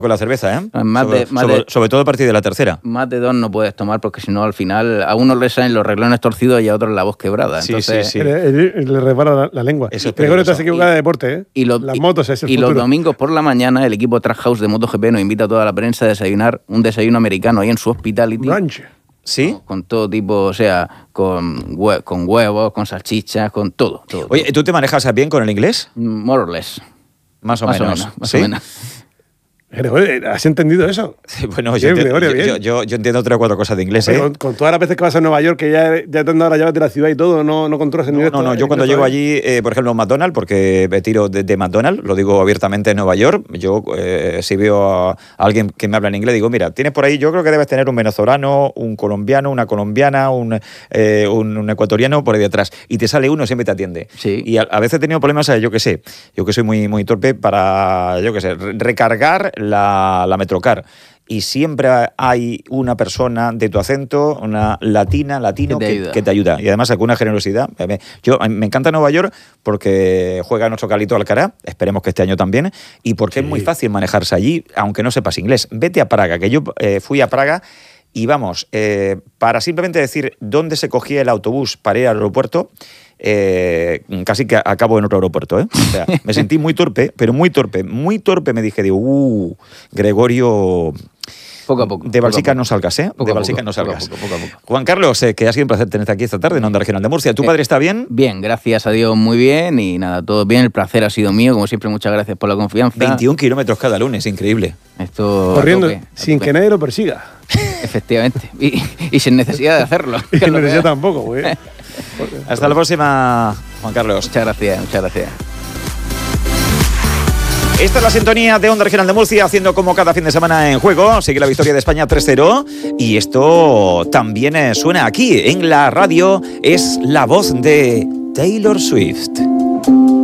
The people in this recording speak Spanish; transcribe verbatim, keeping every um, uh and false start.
con la cerveza, ¿eh? Más sobre, de, más sobre, de, sobre todo a partir de la tercera. Más de dos no puedes tomar porque si no al final a uno le salen los reglones torcidos y a otro la voz quebrada. Sí, Entonces, sí, sí. Le, le, le resbala la, la lengua. Eso es Gregorio, te has peligroso. equivocado de deporte, ¿eh? Y, lo, Las motos es el y futuro. los domingos por la mañana el equipo Track House de MotoGP nos invita a toda la prensa a desayunar un desayuno americano ahí en su hospitality. Brunch. ¿Sí? Con todo tipo, o sea, con, hue con huevos, con salchichas, con todo. todo Oye, todo. ¿tú te manejas bien con el inglés? More or less. Más o Más menos. o menos. Más ¿Sí? o menos. Gregorio, ¿has entendido eso? Sí, bueno, Bien, yo, entiendo, Gregorio, yo, bien. yo, yo, yo entiendo tres o cuatro cosas de inglés, ¿eh? Con, con todas las veces que vas a Nueva York, que ya, ya te han dado las llaves de la ciudad y todo, no, no controlas el No, inglés. no, no, todo- yo el cuando inglés llego todavía. allí, eh, por ejemplo, en McDonald's, porque me tiro de, de McDonald's, lo digo abiertamente en Nueva York, yo eh, si veo a alguien que me habla en inglés, digo, mira, tienes por ahí, yo creo que debes tener un venezolano, un colombiano, una colombiana, un, eh, un, un ecuatoriano por ahí detrás, y te sale uno, siempre te atiende. Sí. Y a, a veces he tenido problemas, eh, yo qué sé, yo que soy muy, muy torpe para, yo qué sé, re- recargar la, la Metrocar. Y siempre hay una persona de tu acento, una latina, latino, Que te que, ayuda. que te ayuda. Y además con una generosidad. Yo, me encanta Nueva York porque juega nuestro Carlito Alcaraz, esperemos que este año también, y porque Sí. es muy fácil manejarse allí, aunque no sepas inglés. Vete a Praga, que yo eh, fui a Praga y vamos, eh, para simplemente decir dónde se cogía el autobús para ir al aeropuerto, eh, casi que acabo en otro aeropuerto, ¿eh? O sea, me sentí muy torpe, pero muy torpe, muy torpe. Me dije, digo, uh, Gregorio... Poco a poco. De Balsica poco a no salgas, ¿eh? poco De a Balsica poco, no poco a salgas. poco, poco a poco. Juan Carlos, eh, que ha sido un placer tenerte aquí esta tarde en Onda Regional de Murcia. ¿Tu Eh, padre está bien? Bien, gracias a Dios, muy bien. Y nada, todo bien. El placer ha sido mío. Como siempre, muchas gracias por la confianza. veintiún kilómetros cada lunes, increíble. Esto a Corriendo, tope, a sin tope. que nadie lo persiga. Efectivamente. Y, y sin necesidad de hacerlo. Y que es lo no que yo es. tampoco, güey. Hasta la próxima, Juan Carlos. Muchas gracias, muchas gracias. Esta es la sintonía de Onda Regional de Murcia, haciendo como cada fin de semana en juego. Sigue la victoria de España tres cero. Y esto también eh, suena aquí en la radio. Es la voz de Taylor Swift.